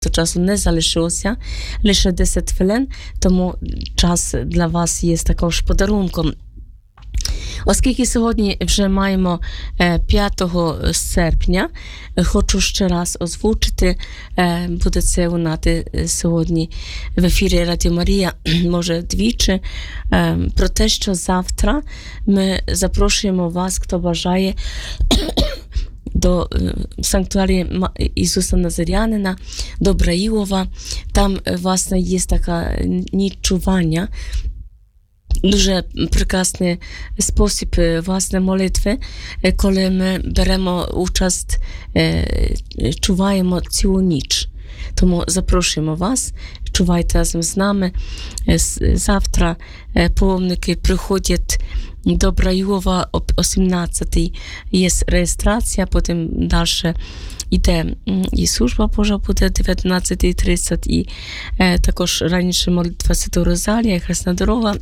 часу не залишилося, лише 10 хвилин, тому час для вас є також подарунком. Оскільки сьогодні вже маємо 5 серпня, хочу ще раз озвучити, буде це лунати сьогодні в ефірі Радіо Марія, може двічі, про те, що завтра ми запрошуємо вас, хто бажає, до санктуарії Ісуса Назарянина, до Браїлова. Там, власне, є така ніч чування, дуже прекрасний спосіб, власне, молитви, коли ми беремо участь, чуваємо цілу ніч. Тому запрошуємо вас, чувайте разом з нами. Завтра паломники приходять до Браїлова об 18-й. Є реєстрація, потім далі йде і служба Божа буде 19:30, і також раніше молитва Святого Розарія, Хресна дорога.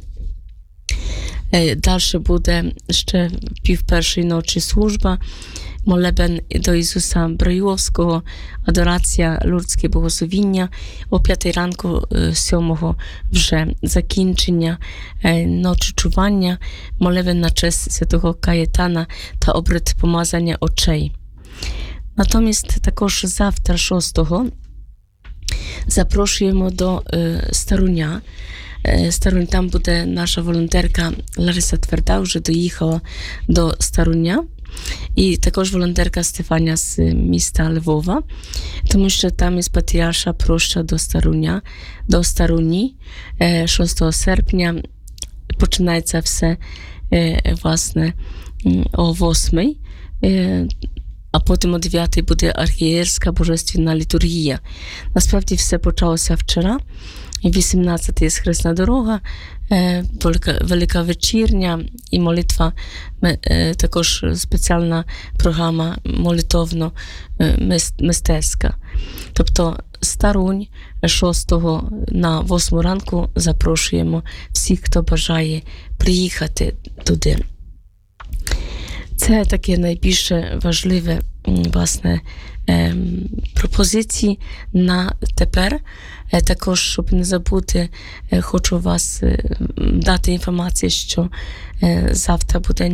Далі буде ще пів-першої ночі служба, молебен до Ісуса Браїловського, адорація, Лурдське богословіння, о 5 ранку 7-го вже закінчення ночі чування, молебен на честь святого Каєтана та обряд помазання очей. Натомість також завтра 6-го запрошуємо до Старуня. Там буде наша волонтерка Лариса Тверда, вже доїхала до Старуня. І також волонтерка Стефанія з міста Львова, тому що там із Патріарша проща до Старуні 6 серпня. Починається все, власне, о 8, а потім о 9 буде архієрська божественна літургія. Насправді все почалося вчора. 18 є Хресна дорога, Велика вечірня і молитва, також спеціальна програма молитовно-мистецька. Тобто Старунь 6 на 8 ранку запрошуємо всіх, хто бажає приїхати туди. Це таке найбільше важливе, власне, пропозиції на тепер. Також, щоб не забути, хочу вас дати інформацію, що завтра буде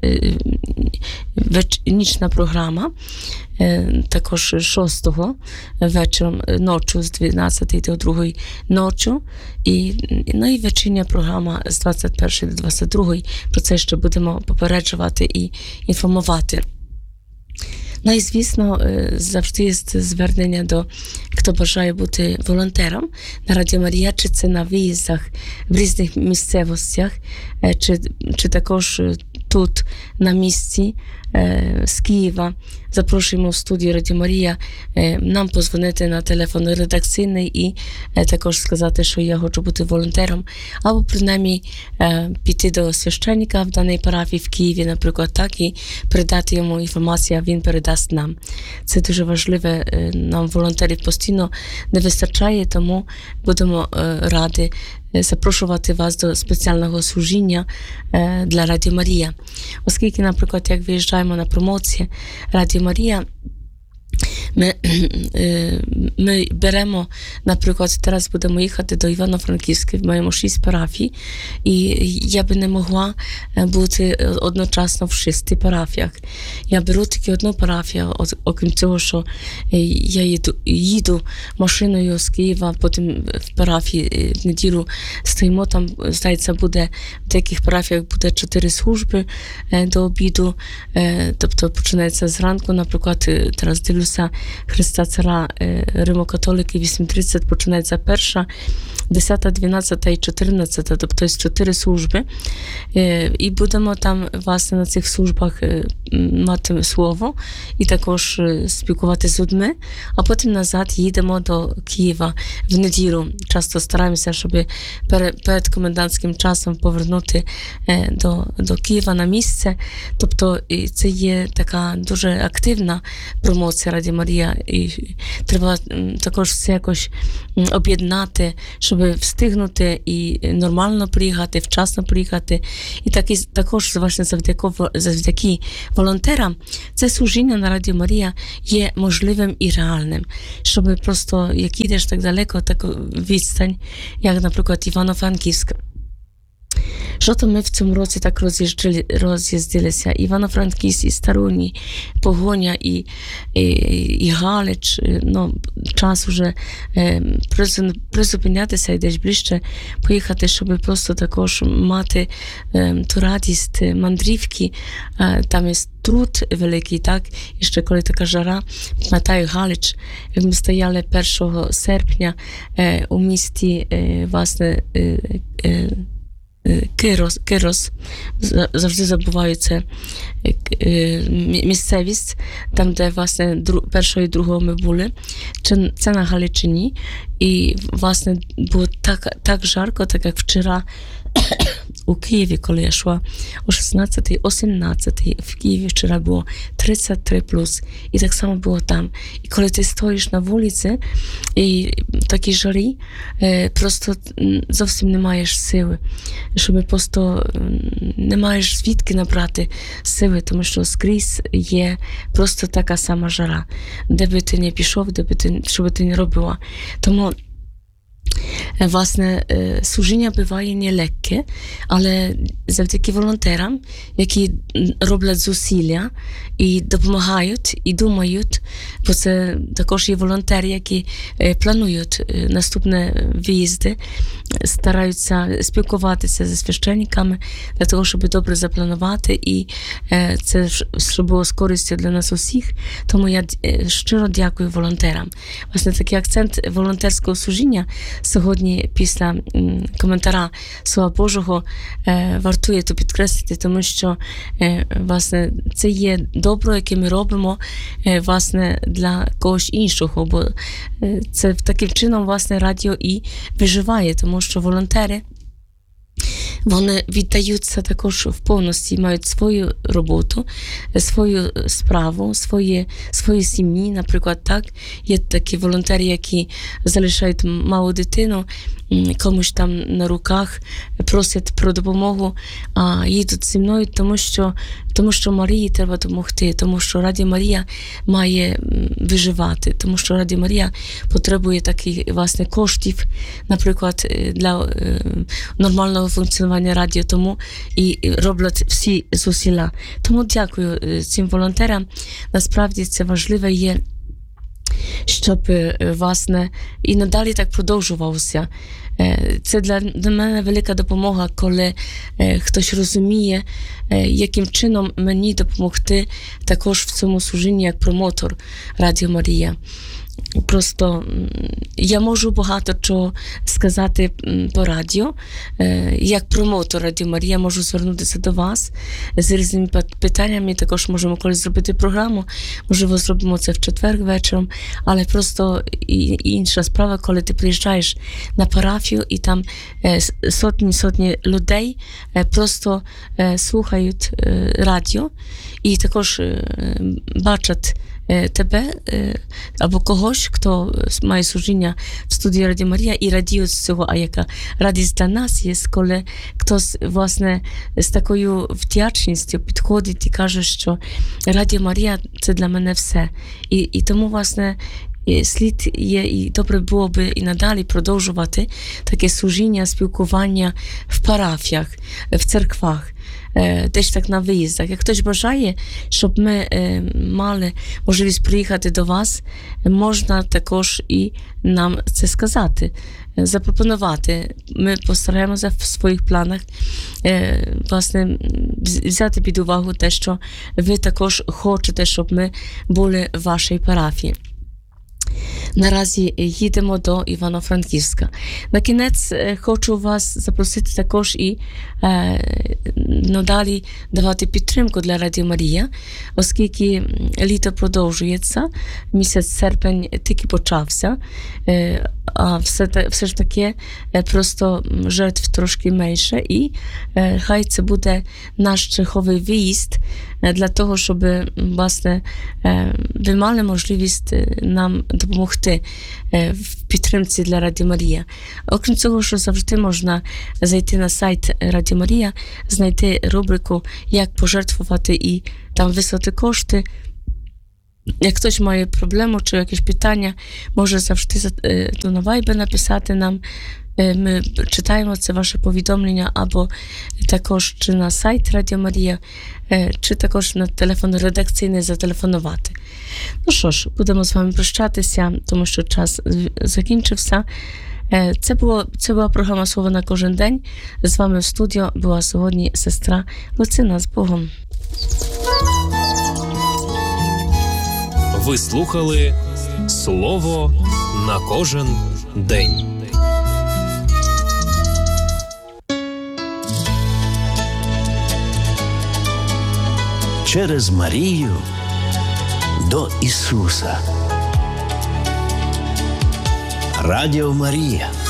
нічна програма, також 6-го вечором, ночі з 12 до 2 ночі, і вечірня програма з 21 до 22. Про це ще будемо попереджувати і інформувати. Ну і, звісно, завжди є звернення до, хто бажає бути волонтером на Радіо Марія, чи це на виїздах в різних місцевостях, чи також тут на місці з Києва. Запрошуємо в студію Радіо Марія нам позвонити на телефон редакційний і також сказати, що я хочу бути волонтером, або принаймні піти до священника в даній парафії в Києві, наприклад, так, і передати йому інформацію, а він передасть нам. Це дуже важливе, нам волонтерів постійно не вистачає, тому будемо раді запрошувати вас до спеціального служіння для Радіо Марія. Оскільки, наприклад, як виїжджаємо на промоції Радіо Марія, ми беремо, наприклад, зараз будемо їхати до Івано-Франківська, маємо 6 парафій, і я би не могла бути одночасно в 6 парафіях. Я беру тільки одну парафію, окрім цього, що я їду машиною з Києва, потім в парафії в неділю стоїмо, там, здається, буде в деяких парафіях буде 4 служби до обіду, тобто починається зранку, наприклад, зараз дивлюся, Христа Цара Римо-католики 8:30 починається перша, 10, 12 і 14, тобто з 4 служби. І будемо там, власне, на цих службах мати слово і також спілкувати з людьми, а потім назад їдемо до Києва в неділю. Часто стараємося, щоб перед комендантським часом повернути до Києва на місце. Тобто це є така дуже активна промоція Радіо Марія. Марія, і треба також все якось об'єднати, щоб встигнути і нормально приїхати, вчасно приїхати. І також власне завдяки волонтерам це служіння на Радіо Марія є можливим і реальним, щоб просто, як їдеш так далеко, таку відстань, як, наприклад, Івано-Франківська. Що то ми в цьому році так роз'їздилися? Івано-Франківськ, і Старуні, Погоня, і Галич. Ну, час вже призупинятися і десь ближче поїхати, щоб просто також мати ту радість мандрівки. Там є труд великий, так? І ще коли така жара, пам'ятаю Галич, як ми стояли 1 серпня у місті, власне, Кирос, завжди забуваю це місцевість, там, де, власне, 1 і 2 ми були, це на Галичині, і, власне, було так жарко, так як вчора у Києві, коли я йшла о 16-й, о 17-й, в Києві вчора було 33+, і так само було там. І коли ти стоїш на вулиці, і такі жарі, просто зовсім не маєш сили, щоб просто не маєш звідки набрати сили, тому що скрізь є просто така сама жара, де би ти не пішов, що би ти не робила. Тому власне, служіння буває нелегке, але завдяки волонтерам, які роблять зусилля і допомагають, і думають, бо це також є волонтери, які планують наступні виїзди, стараються спілкуватися зі священниками для того, щоб добре запланувати, і це щоб було з користю для нас усіх. Тому я щиро дякую волонтерам. Власне, такий акцент волонтерського служіння сьогодні після коментара Слова Божого вартує то підкреслити, тому що, власне, це є добро, яке ми робимо, власне, для когось іншого, бо це таким чином, власне, радіо і виживає, тому що волонтери, вони віддаються також в повності, мають свою роботу, свою справу, свої сім'ї, наприклад, так. Є такі волонтери, які залишають малу дитину, комусь там на руках, просять про допомогу, а їдуть зі мною, тому що Марії треба допомогти, тому що Радіо Марія має виживати, тому що Радіо Марія потребує таких, власне, коштів, наприклад, для нормального функціонування радіо, тому і роблять всі зусилля. Тому дякую цим волонтерам. Насправді це важливе є, щоб, власне, і надалі так продовжувалося. Це для мене велика допомога, коли хтось розуміє, яким чином мені допомогти також в цьому служінні як промотор Радіо Марія. Просто я можу багато чого сказати по радіо. Як промотор Радіо Марія можу звернутися до вас з різними питаннями. Також можемо колись зробити програму. Можливо, зробимо це в четвер вечором. Але просто інша справа, коли ти приїжджаєш на парафію і там сотні людей просто слухають радіо і також бачать тебе або когось, хто має служіння в студії Радіо Марія і радіють з цього, а яка радість для нас є, коли хтось, власне, з такою вдячністю підходить і каже, що Радіо Марія – це для мене все. І тому, власне, слід є, і добре було би і надалі продовжувати таке служіння, спілкування в парафіях, в церквах, десь так на виїздах. Як хтось бажає, щоб ми мали можливість приїхати до вас, можна також і нам це сказати, запропонувати. Ми постараємося в своїх планах власне взяти під увагу те, що ви також хочете, щоб ми були в вашій парафії. Наразі їдемо до Івано-Франківська. На кінець хочу вас запросити також і надалі давати підтримку для Радіо Марія, оскільки літо продовжується, місяць серпень тільки почався, а все ж таки просто жертв трошки менше, і хай це буде наш черговий виїзд для того, щоб, власне, ви мали можливість нам допомогти в підтримці для Радіо Марія. Окрім цього, що завжди можна зайти на сайт Радіо Марія, знайти рубрику «Як пожертвувати» і там вислати кошти. Як хтось має проблему чи якісь питання, може завжди на Viber написати нам. Ми читаємо це ваше повідомлення, або також чи на сайт Радіо Марія, чи також на телефон редакційний зателефонувати. Ну що ж, будемо з вами прощатися, тому що час закінчився. Це була програма «Слово на кожен день». З вами в студіо була сьогодні сестра Луцина. З Богом. Ви слухали «Слово на кожен день». Через Марію до Ісуса. Радіо Марія.